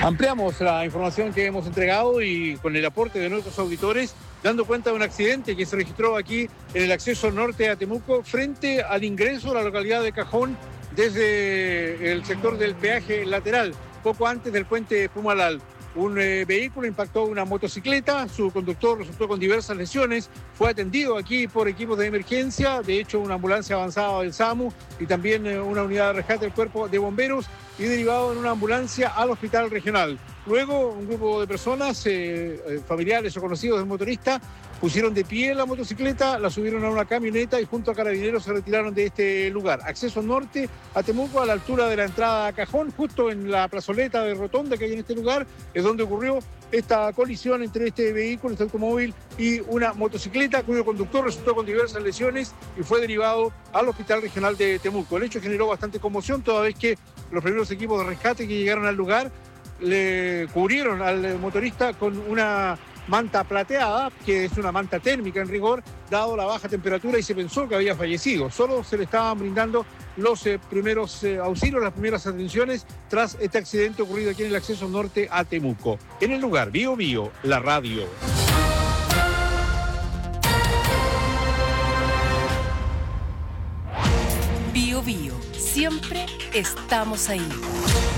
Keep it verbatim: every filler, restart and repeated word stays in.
Ampliamos la información que hemos entregado y con el aporte de nuestros auditores, dando cuenta de un accidente que se registró aquí en el acceso norte a Temuco, frente al ingreso a la localidad de Cajón, desde el sector del peaje lateral, poco antes del puente Pumalal. Un eh, vehículo impactó una motocicleta, su conductor resultó con diversas lesiones, fue atendido aquí por equipos de emergencia, de hecho una ambulancia avanzada del SAMU y también eh, una unidad de rescate del cuerpo de bomberos y derivado en una ambulancia al hospital regional. Luego un grupo de personas, eh, eh, familiares o conocidos del motorista, pusieron de pie la motocicleta, la subieron a una camioneta y junto a carabineros se retiraron de este lugar. Acceso norte a Temuco, a la altura de la entrada a Cajón, justo en la plazoleta de rotonda que hay en este lugar, es donde ocurrió esta colisión entre este vehículo, este automóvil y una motocicleta, cuyo conductor resultó con diversas lesiones y fue derivado al Hospital Regional de Temuco. El hecho generó bastante conmoción, toda vez que los primeros equipos de rescate que llegaron al lugar le cubrieron al motorista con una manta plateada, que es una manta térmica en rigor, dado la baja temperatura, y se pensó que había fallecido. Solo se le estaban brindando los eh, primeros eh, auxilios, las primeras atenciones tras este accidente ocurrido aquí en el acceso norte a Temuco. En el lugar, Bio Bio, la radio. Bio Bio, siempre estamos ahí.